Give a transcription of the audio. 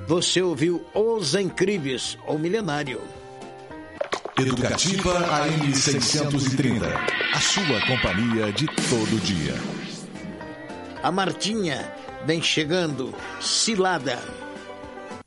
Você ouviu Os Incríveis, ou Milenário. Educativa AM 630. A sua companhia de todo dia. A Martinha vem chegando, Cilada.